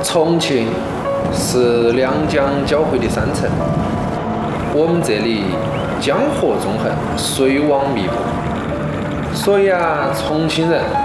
重庆是两江交汇的山城，我们这里江河纵横，水网密布，所以重庆人